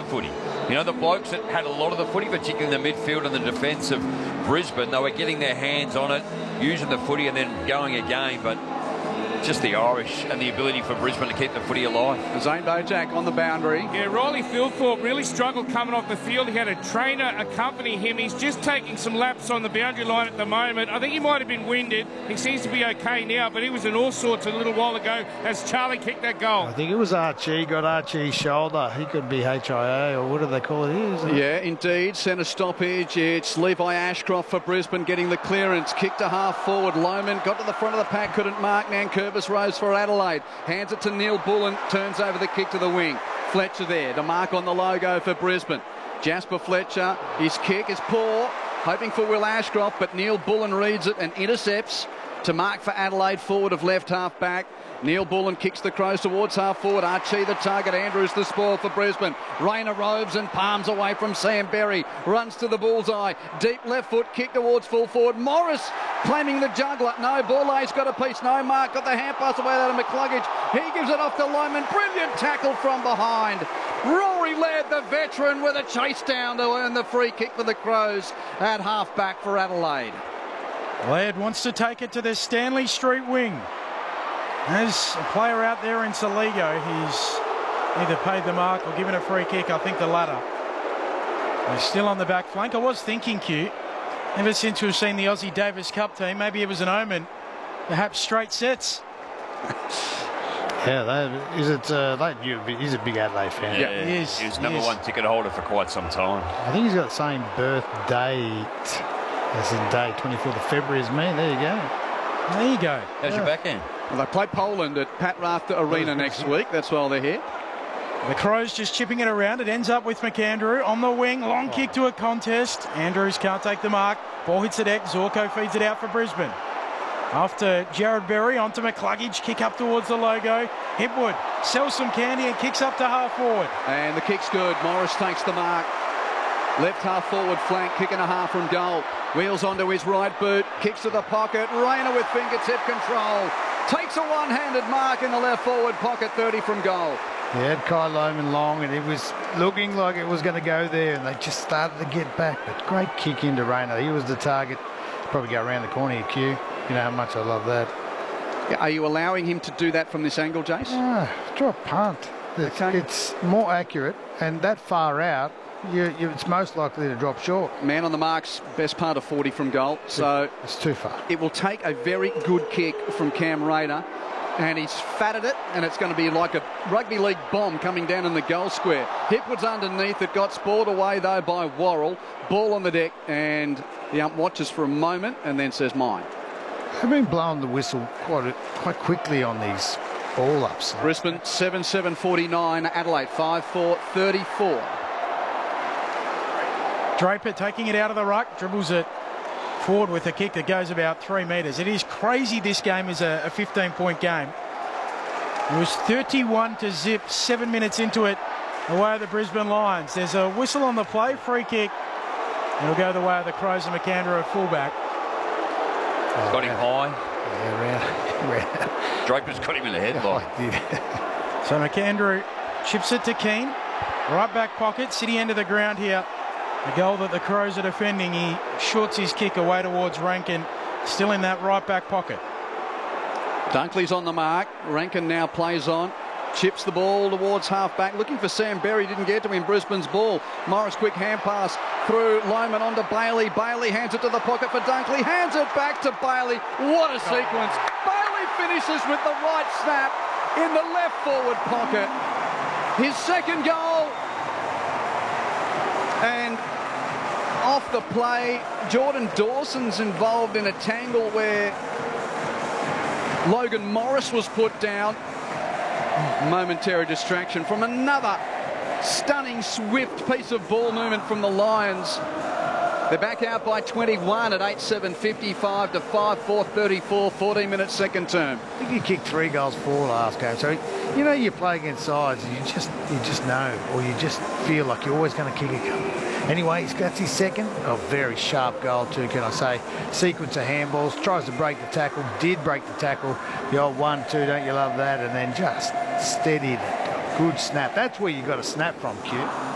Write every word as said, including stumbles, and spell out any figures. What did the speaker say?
footy. You know, the blokes that had a lot of the footy, particularly in the midfield and the defence of Brisbane, they were getting their hands on it, using the footy and then going again, but just the Irish and the ability for Brisbane to keep the footy alive. Zane Bojack on the boundary. Yeah, Riley Philthorpe really struggled coming off the field. He had a trainer accompany him. He's just taking some laps on the boundary line at the moment. I think he might have been winded. He seems to be okay now, but he was in all sorts a little while ago as Charlie kicked that goal. I think it was Archie, got Archie's shoulder. He could be H I A, or what do they call it here? Isn't it? Yeah, indeed. Centre stoppage. It's Levi Ashcroft for Brisbane getting the clearance. Kick to half forward. Lohman got to the front of the pack, couldn't mark. Nankervis Rose for Adelaide. Hands it to Neil Bullen. Turns over the kick to the wing. Fletcher there to mark on the logo for Brisbane. Jasper Fletcher. His kick is poor. Hoping for Will Ashcroft, but Neil Bullen reads it and intercepts to mark for Adelaide forward of left half back. Neil Bullen kicks the Crows towards half forward. Archie the target. Andrews the spoil for Brisbane. Rayner roves and palms away from Sam Berry. Runs to the bullseye. Deep left foot kick towards full forward. Morris claiming the juggler. No, Borlay's got a piece. No mark. Got the hand pass away out of McCluggage. He gives it off to Lohman. Brilliant tackle from behind. Rory Laird, the veteran, with a chase down to earn the free kick for the Crows at half back for Adelaide. Laird wants to take it to the Stanley Street wing. There's a player out there in Saligo. He's either paid the mark or given a free kick. I think the latter. He's still on the back flank. I was thinking, Q, ever since we've seen the Aussie Davis Cup team, maybe it was an omen. Perhaps straight sets. Yeah, they, is it? Uh, they knew he's a big Adelaide fan. Yeah, he is. He was He number is. one ticket holder for quite some time. I think he's got the same birth date. That's his day, twenty-fourth of February is me. There you go. There you go. How's your backhand? Well, they play Poland at Pat Rafter Arena next week. That's why they're here. The Crows just chipping it around. It ends up with McAndrew on the wing. Long Oh. kick to a contest. Andrews can't take the mark. Ball hits the deck. Zorko feeds it out for Brisbane. After Jared Berry onto McCluggage. Kick up towards the logo. Hipwood sells some candy and kicks up to half forward. And the kick's good. Morris takes the mark. Left half forward flank, kick and a half from goal. Wheels onto his right boot, kicks to the pocket. Rayner with fingertip control. Takes a one-handed mark in the left forward pocket, thirty from goal. He had Kai Lohman long, and it was looking like it was going to go there, and they just started to get back. But great kick into Rayner. He was the target. Probably go around the corner here, Q. You know how much I love that. Yeah, are you allowing him to do that from this angle, Jace? Ah, draw a punt. It's, Okay. it's more accurate, and that far out, you, you, it's most likely to drop short. Man on the marks, best part of forty from goal. So It's too far. it will take a very good kick from Cam Rayner, and he's fatted it, and it's going to be like a rugby league bomb coming down in the goal square. Hipwood's underneath it, got spoiled away though by Worrell. Ball on the deck, and the ump watches for a moment and then says mine. They've been blowing the whistle quite quite quickly on these ball ups. Brisbane seven seven forty-nine, Adelaide five four thirty-four. Draper taking it out of the ruck, dribbles it forward with a kick that goes about three metres. It is crazy this game is a fifteen-point game. It was thirty-one to zip, seven minutes into it, away of the Brisbane Lions. There's a whistle on the play, free kick. It'll go the way of the Crows and McAndrew at fullback. Oh, Got him high. Yeah, round, round. Draper's got him in the headlock. I did. So McAndrew chips it to Keane. Right back pocket, City end of the ground here. The goal that the Crows are defending, he shorts his kick away towards Rankin, still in that right back pocket. Dunkley's on the mark. Rankin now plays on. Chips the ball towards half-back. Looking for Sam Berry. Didn't get to him. Brisbane's ball. Morris quick hand pass through Lohman onto Bailey. Bailey hands it to the pocket for Dunkley. Hands it back to Bailey. What a sequence. Bailey finishes with the right snap in the left forward pocket. His second goal. And off the play, Jordan Dawson's involved in a tangle where Logan Morris was put down. Momentary distraction from another stunning, swift piece of ball movement from the Lions. They're back out by twenty-one at eight seven fifty-five to five four thirty-four, fourteen minutes second term. I think he kicked three goals four last game. So, you know, you play against sides, you just you just know, or you just feel like you're always going to kick a goal. Anyway, he's got his second. A very sharp goal too, can I say. Sequence of handballs, tries to break the tackle, did break the tackle. The old one, two, don't you love that? And then just steadied it. Good snap. That's where you got to snap from, Q.